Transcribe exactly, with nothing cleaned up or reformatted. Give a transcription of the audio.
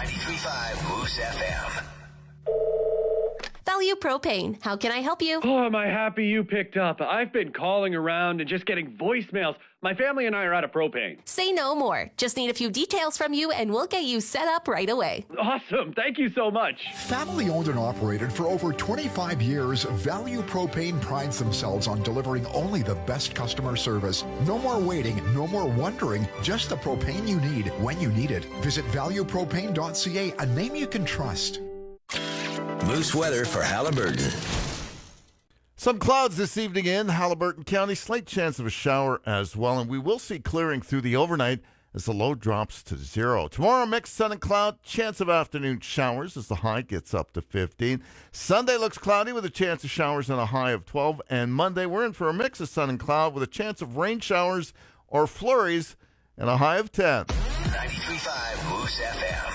ninety-three point five Moose F M. Value Propane. How can I help you? Oh, am I happy you picked up. I've been calling around and just getting voicemails. My family and I are out of propane. Say no more. Just need a few details from you and we'll get you set up right away. Awesome. Thank you so much. Family owned and operated for over twenty-five years, Value Propane prides themselves on delivering only the best customer service. No more waiting, no more wondering, just the propane you need when you need it. Visit value propane dot c a, a name you can trust. Moose weather for Haliburton. Some clouds this evening in Haliburton County. Slight chance of a shower as well. And we will see clearing through the overnight as the low drops to zero. Tomorrow, mixed sun and cloud. Chance of afternoon showers as the high gets up to fifteen. Sunday looks cloudy with a chance of showers and a high of twelve. And Monday, we're in for a mix of sun and cloud with a chance of rain showers or flurries and a high of ten. ninety-three point five Moose F M.